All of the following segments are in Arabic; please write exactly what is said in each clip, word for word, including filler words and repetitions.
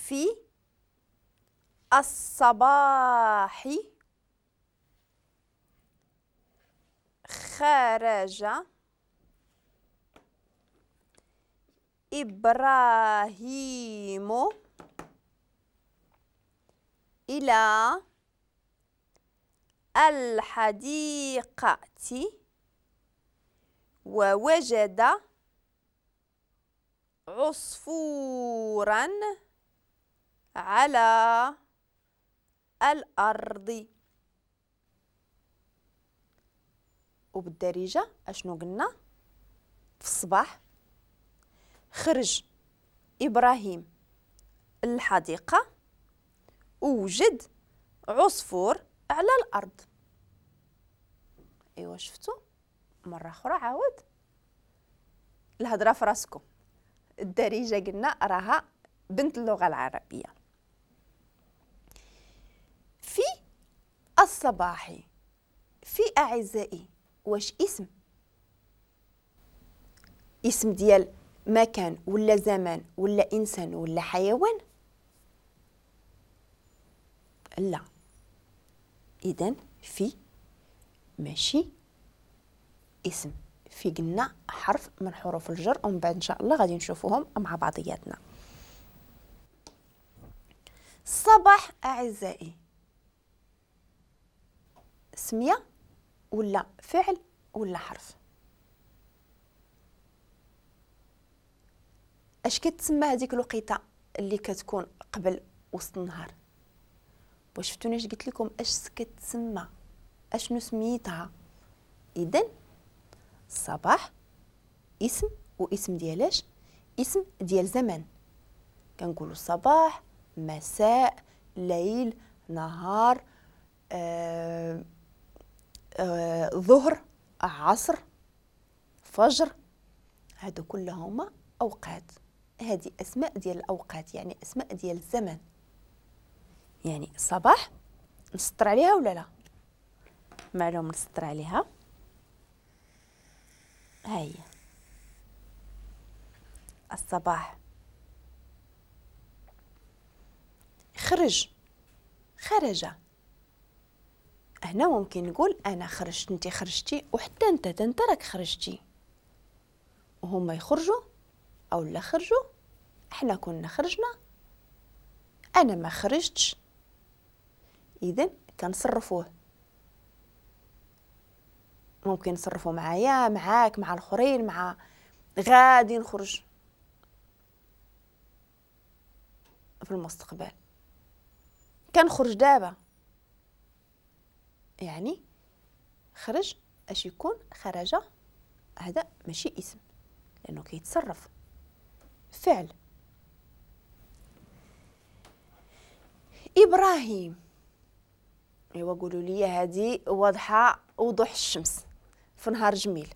في الصباح خرج إبراهيم إلى الحديقة ووجد عصفورا على الأرض. وبالدارجة أشنو قلنا؟ في الصباح خرج إبراهيم الحديقة ووجد عصفور على الأرض. ايوا شفتوا مرة أخرى عاود الهضرة في راسكم. الدارجة قلنا راها بنت اللغة العربية. في الصباح في أعزائي واش اسم؟ اسم ديال مكان ولا زمان ولا إنسان ولا حيوان؟ لا. إذن في ماشي اسم، في قلنا حرف من حروف الجر، ومن بعد إن شاء الله غادي نشوفوهم مع بعضياتنا. الصباح أعزائي سمية ولا فعل ولا حرف؟ اش كتسمى هذيك الوقيته اللي كتكون قبل وسط النهار؟ واش شفتوني اش قلت لكم اش كتسمى؟ اشنو سميتها؟ اذا الصباح اسم، واسم ديالاش؟ اسم ديال زمان. كنقولوا صباح، مساء، ليل، نهار، آه آه ظهر، عصر، فجر. هادو كلهما اوقات. هذه اسماء ديال الاوقات، يعني اسماء ديال الزمن. يعني صباح نسطر عليها ولا لا؟ معلوم نسطر عليها. ها هي الصباح. خرج، خرج. هنا ممكن نقول انا خرجت، انت خرجتي، وحتى انت انت راك خرجتي. وهما يخرجوا او لا خرجوا، احنا كنا خرجنا، انا ما خرجتش. اذا كنصرفوه، ممكن نصرفوا معايا، معاك، مع الاخرين، مع غادي نخرج في المستقبل، كنخرج دابا. يعني خرج اش يكون؟ خرج. هذا ماشي اسم لانه كيتصرف، فعل. ابراهيم، ايوا قولوا لي هذه واضحه وضوح الشمس في نهار جميل.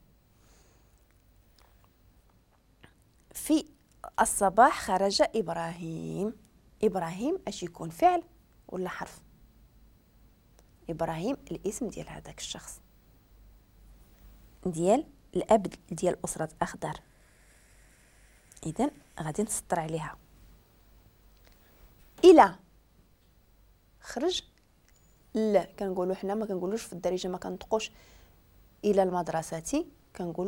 في الصباح خرج ابراهيم. ابراهيم اش يكون؟ فعل ولا حرف؟ ابراهيم الاسم ديال هذاك الشخص، ديال الاب ديال اسره اخضر. اذا غادي نسطر عليها. الى خرج. لا كنقولوا حنا ما كنقولوش في الدارجه، ما كنطقوش الى المدرسه، كنقولوا